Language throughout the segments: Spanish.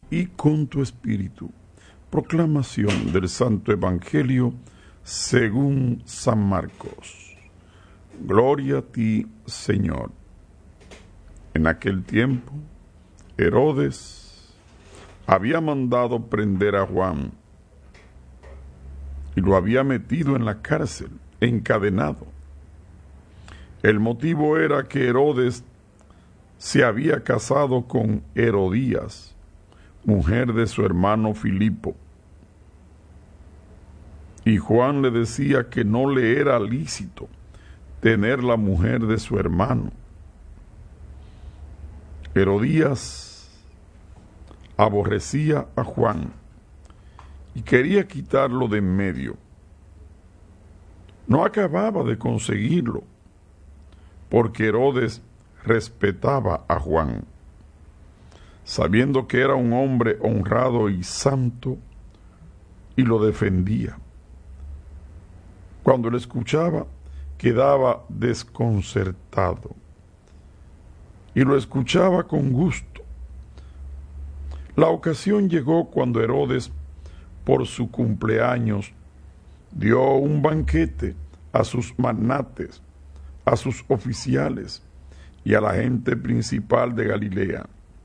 y con tu espíritu. Proclamación del Santo Evangelio según San Marcos. Gloria a ti, Señor. En aquel tiempo, Herodes había mandado prender a Juan y lo había metido en la cárcel, encadenado. El motivo era que Herodes se había casado con Herodías, mujer de su hermano Filipo. Y Juan le decía que no le era lícito tener la mujer de su hermano. Herodías aborrecía a Juan y quería quitarlo de en medio. No acababa de conseguirlo, porque Herodes respetaba a Juan, sabiendo que era un hombre honrado y santo, y lo defendía. Cuando lo escuchaba, quedaba desconcertado, y lo escuchaba con gusto. La ocasión llegó cuando Herodes, por su cumpleaños, dio un banquete a sus magnates, a sus oficiales y a la gente principal de Galilea.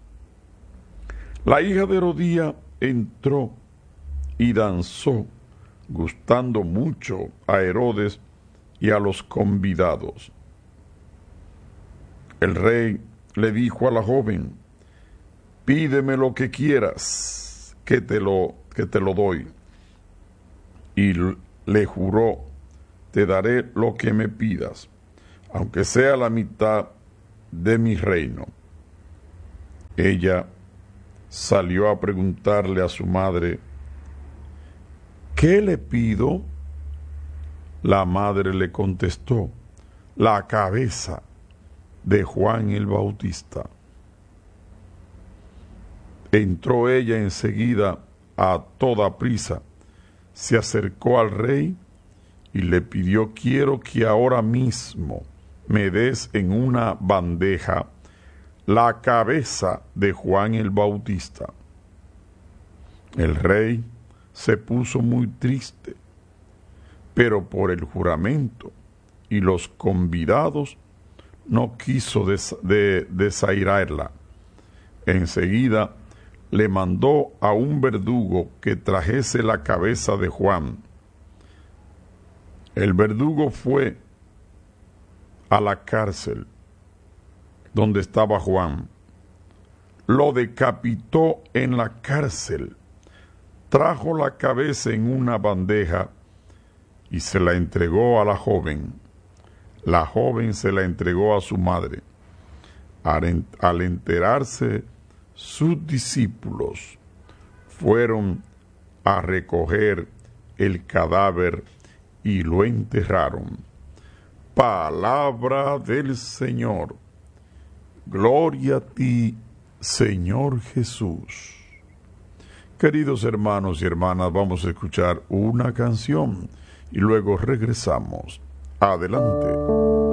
La hija de Herodía entró y danzó, gustando mucho a Herodes y a los convidados. El rey le dijo a la joven: pídeme lo que quieras, que te lo doy. Y le juró: te daré lo que me pidas, aunque sea la mitad de mi reino. Ella salió a preguntarle a su madre: ¿qué le pido? La madre le contestó: la cabeza de Juan el Bautista. Entró ella enseguida a toda prisa, se acercó al rey y le pidió: quiero que ahora mismo me des en una bandeja la cabeza de Juan el Bautista. El rey se puso muy triste, pero por el juramento y los convidados no quiso desairarla. Enseguida le mandó a un verdugo que trajese la cabeza de Juan. El verdugo fue a la cárcel donde estaba Juan, lo decapitó en la cárcel, trajo la cabeza en una bandeja y se la entregó a la joven. La joven se la entregó a su madre. Al enterarse, sus discípulos fueron a recoger el cadáver y lo enterraron. Palabra del Señor. Gloria a ti, Señor Jesús. Queridos hermanos y hermanas, vamos a escuchar una canción y luego regresamos. Adelante.